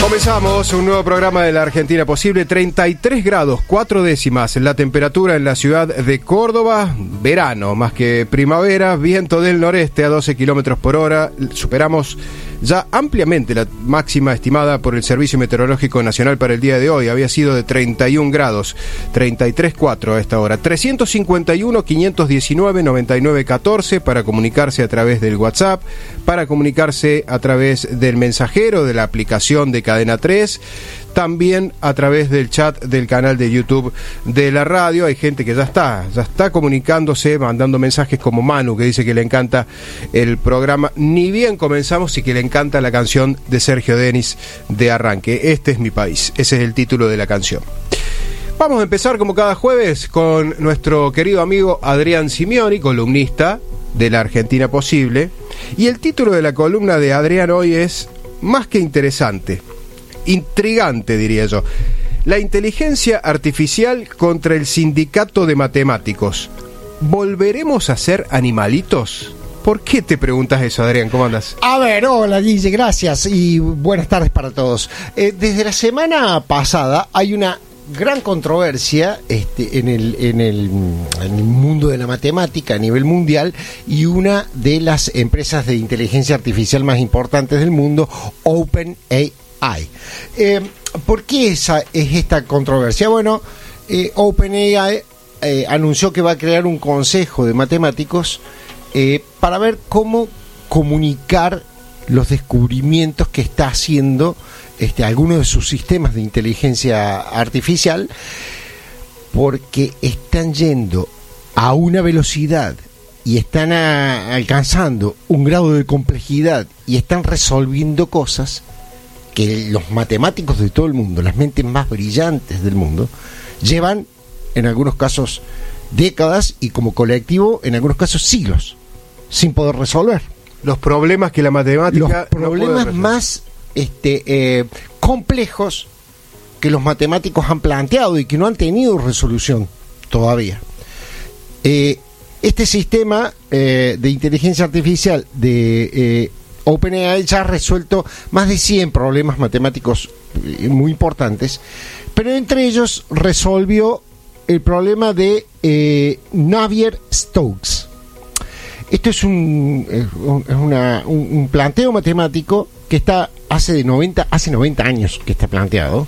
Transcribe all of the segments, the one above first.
Comenzamos un nuevo programa de la Argentina Posible. 33 grados 4 décimas la temperatura en la ciudad de Córdoba. Verano más que primavera. Viento del noreste a 12 kilómetros por hora. Superamos ya ampliamente la máxima estimada por el Servicio Meteorológico Nacional para el día de hoy. Había sido de 31 grados, 33,4 a esta hora. 351-519-9914 para comunicarse a través del WhatsApp, para comunicarse a través del mensajero de la aplicación de Cadena 3, también a través del chat del canal de YouTube de la radio. Hay gente que ya está comunicándose, mandando mensajes, como Manu, que dice que le encanta el programa. Ni bien comenzamos y que le encanta la canción de Sergio Denis de arranque. Este es mi país. Ese es el título de la canción. Vamos a empezar como cada jueves con nuestro querido amigo Adrián Simioni, columnista de la Argentina Posible. Y el título de la columna de Adrián hoy es más que interesante, intrigante, diría yo. La inteligencia artificial contra el sindicato de matemáticos. ¿Volveremos a ser animalitos? ¿Por qué te preguntas eso, Adrián? ¿Cómo andas? A ver, hola Guille, gracias y buenas tardes para todos. Desde la semana pasada hay una gran controversia en el mundo de la matemática a nivel mundial, y una de las empresas de inteligencia artificial más importantes del mundo, OpenAI. ¿Por qué esa es esta controversia? Bueno, OpenAI anunció que va a crear un consejo de matemáticos para ver cómo comunicar los descubrimientos que está haciendo algunos de sus sistemas de inteligencia artificial, porque están yendo a una velocidad y están alcanzando un grado de complejidad y están resolviendo cosas que los matemáticos de todo el mundo, las mentes más brillantes del mundo, llevan en algunos casos décadas y como colectivo en algunos casos siglos sin poder resolver. Los problemas que la matemática... Los problemas más complejos que los matemáticos han planteado y que no han tenido resolución todavía. Este sistema de inteligencia artificial de OpenAI ya ha resuelto más de 100 problemas matemáticos muy importantes, pero entre ellos resolvió el problema de Navier-Stokes. Esto es un planteo matemático que está hace 90 años que está planteado,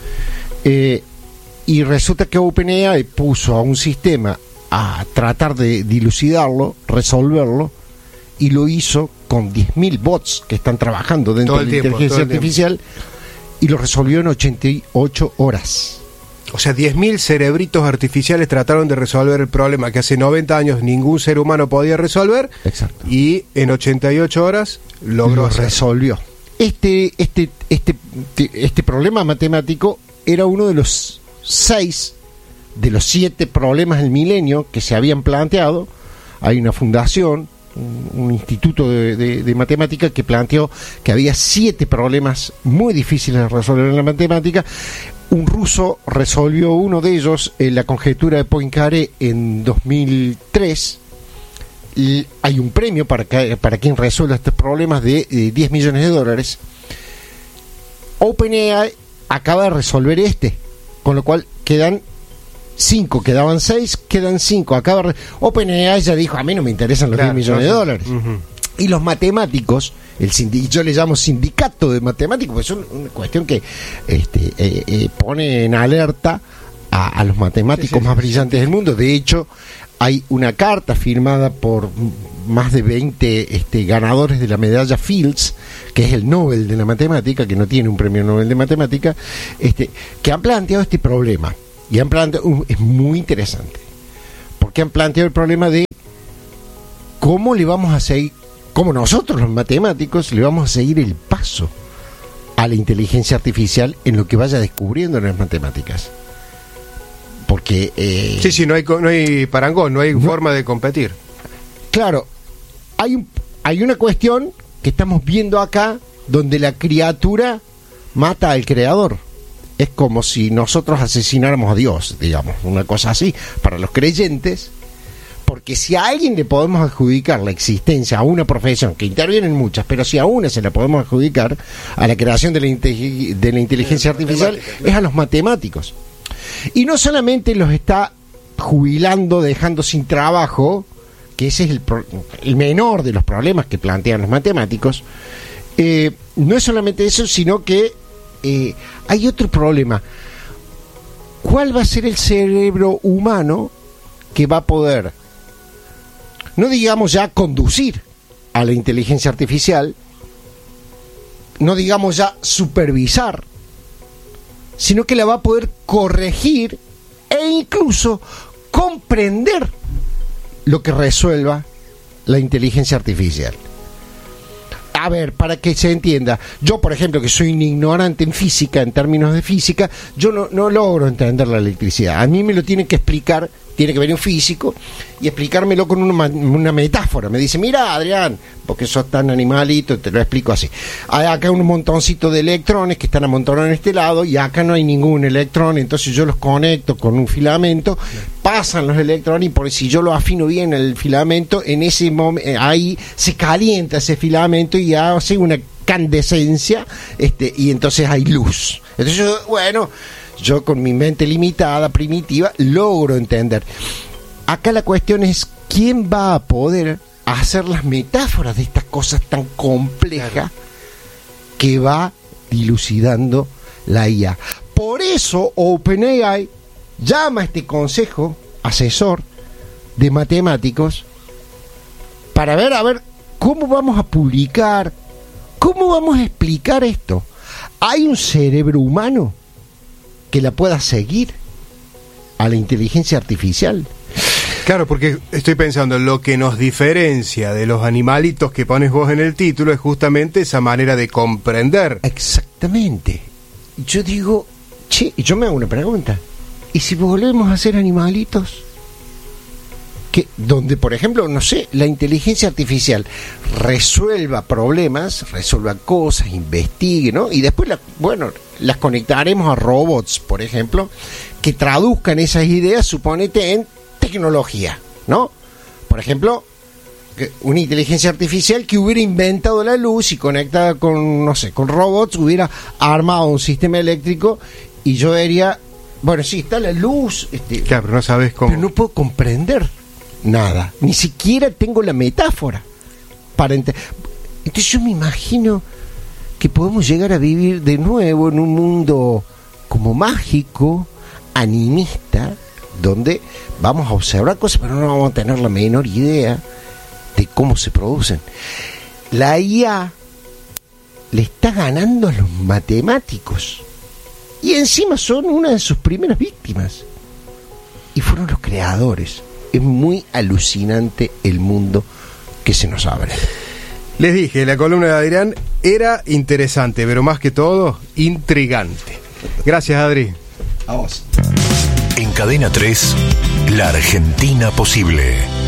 y resulta que OpenAI puso a un sistema a tratar de dilucidarlo, resolverlo, y lo hizo con 10.000 bots que están trabajando dentro de la inteligencia artificial, y lo resolvió en 88 horas. O sea, 10.000 cerebritos artificiales trataron de resolver el problema que hace 90 años ningún ser humano podía resolver. Exacto. Y en 88 horas lo resolvió. Este problema matemático era uno de los 6 de los 7 problemas del milenio que se habían planteado. Hay una fundación, un instituto de matemática que planteó que había 7 problemas muy difíciles de resolver en la matemática. Un ruso resolvió uno de ellos, la conjetura de Poincaré, en 2003. Y hay un premio para quien resuelva estos problemas de $10 millones. OpenAI acaba de resolver con lo cual quedan 5, quedaban 6, quedan 5. OpenAI ya dijo: a mí no me interesan los $10 millones. Uh-huh. Y los matemáticos, yo le llamo sindicato de matemáticos, porque es una cuestión que pone en alerta a los matemáticos más brillantes del mundo. De hecho, hay una carta firmada por más de 20 ganadores de la medalla Fields, que es el Nobel de la matemática, que no tiene un premio Nobel de matemática, que han planteado este problema. Y es muy interesante, porque han planteado el problema de cómo le vamos a seguir, cómo nosotros los matemáticos le vamos a seguir el paso a la inteligencia artificial en lo que vaya descubriendo en las matemáticas. Porque no hay parangón, no hay forma de competir. Claro, hay una cuestión que estamos viendo acá, donde la criatura mata al creador. Es como si nosotros asesináramos a Dios, digamos, una cosa así, para los creyentes, porque que si a alguien le podemos adjudicar la existencia a una profesión, que intervienen muchas, pero si a una se la podemos adjudicar a la creación de la inteligencia artificial, es a los matemáticos. Y no solamente los está jubilando, dejando sin trabajo, que ese es el menor de los problemas que plantean los matemáticos. No es solamente eso, sino que hay otro problema. ¿Cuál va a ser el cerebro humano que va a poder, no digamos ya conducir a la inteligencia artificial, no digamos ya supervisar, sino que la va a poder corregir e incluso comprender lo que resuelva la inteligencia artificial? A ver, para que se entienda, yo por ejemplo, que soy un ignorante en física, en términos de física, yo no logro entender la electricidad. A mí me lo tiene que explicar, tiene que venir un físico y explicármelo con una metáfora. Me dice, mira, Adrián, porque sos tan animalito, te lo explico así. Hay acá un montoncito de electrones que están amontonados en este lado y acá no hay ningún electrón, entonces yo los conecto con un filamento, pasan los electrones y por si yo lo afino bien el filamento, en ese momento ahí se calienta ese filamento y hace una incandescencia, y entonces hay luz. Entonces yo con mi mente limitada, primitiva, logro entender. Acá la cuestión es quién va a poder hacer las metáforas de estas cosas tan complejas que va dilucidando la IA. Por eso OpenAI llama a este consejo asesor de matemáticos para ver cómo vamos a publicar, cómo vamos a explicar esto. ¿Hay un cerebro humano que la pueda seguir a la inteligencia artificial? Claro, porque estoy pensando, lo que nos diferencia de los animalitos que pones vos en el título es justamente esa manera de comprender. Exactamente. Yo digo, yo me hago una pregunta. ¿Y si volvemos a ser animalitos? Donde, por ejemplo, no sé, la inteligencia artificial resuelva problemas, resuelva cosas, investigue, ¿no? Y después, las conectaremos a robots, por ejemplo, que traduzcan esas ideas, suponete, en tecnología, ¿no? Por ejemplo, una inteligencia artificial que hubiera inventado la luz y conectada con, no sé, con robots, hubiera armado un sistema eléctrico y yo diría, bueno, sí, está la luz. Claro, pero no sabes cómo. Pero no puedo comprender nada, ni siquiera tengo la metáfora para entender. Entonces yo me imagino que podemos llegar a vivir de nuevo en un mundo como mágico, animista, donde vamos a observar cosas, pero no vamos a tener la menor idea de cómo se producen. La IA le está ganando a los matemáticos y encima son una de sus primeras víctimas y fueron los creadores. Es muy alucinante el mundo que se nos abre. Les dije, la columna de Adrián era interesante, pero más que todo, intrigante. Gracias, Adri. A vos. En Cadena 3, La Argentina Posible.